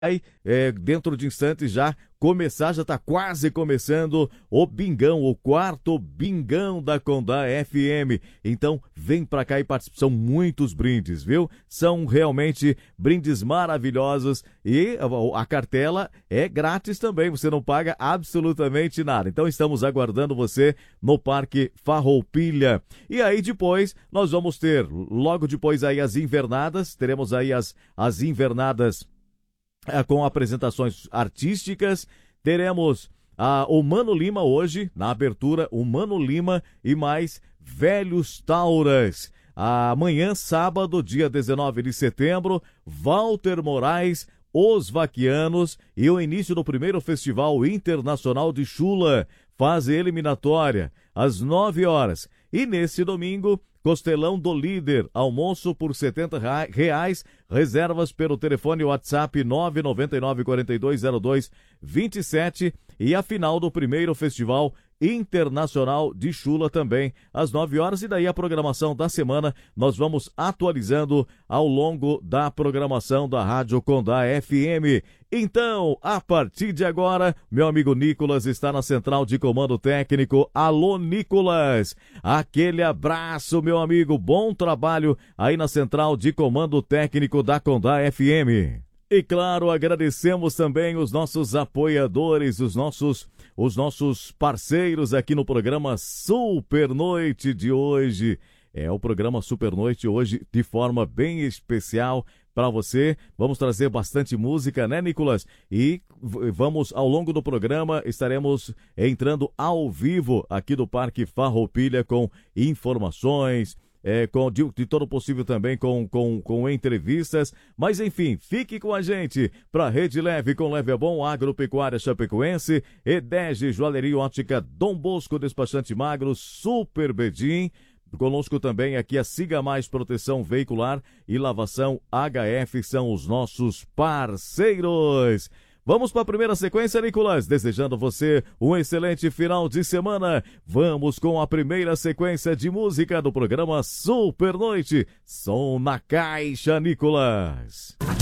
Dentro de instantes já está quase começando o Bingão, o quarto Bingão da Condá FM. Então vem pra cá e participe, são muitos brindes, viu? São realmente brindes maravilhosos e a cartela é grátis também, você não paga absolutamente nada. Então estamos aguardando você no Parque Farroupilha. E aí depois nós vamos ter, logo depois aí as invernadas, teremos aí as invernadas com apresentações artísticas. Teremos o Mano Lima hoje, na abertura, o Mano Lima e mais Velhos Tauras. Amanhã, sábado, dia 19 de setembro, Walter Moraes, Os Vaquianos e o início do primeiro Festival Internacional de Chula, fase eliminatória, às 9 horas. E nesse domingo, Costelão do Líder, almoço por R$70, reservas pelo telefone WhatsApp 999-4202-27 e a final do primeiro Festival Internacional de Chula também, às 9 horas. E daí a programação da semana nós vamos atualizando ao longo da programação da Rádio Condá FM. Então, a partir de agora, meu amigo Nicolas está na central de comando técnico. Alô, Nicolas! Aquele abraço, meu amigo. Bom trabalho aí na central de comando técnico da Condá FM. E claro, agradecemos também os nossos apoiadores, os nossos parceiros aqui no programa Super Noite de hoje. O programa Super Noite hoje de forma bem especial para você. Vamos trazer bastante música, né, Nicolas? E vamos, ao longo do programa, estaremos entrando ao vivo aqui do Parque Farroupilha com informações, de todo possível também com entrevistas, mas enfim, fique com a gente para Rede Leve, com Leve é Bom, Agropecuária Chapecoense, Edege, Joalheria Ótica Dom Bosco, Despachante Magro, Super Bedim. Conosco também aqui a Siga Mais Proteção Veicular e Lavação HF são os nossos parceiros. Vamos para a primeira sequência, Nicolas, desejando você um excelente final de semana. Vamos com a primeira sequência de música do programa Super Noite. Som na caixa, Nicolas.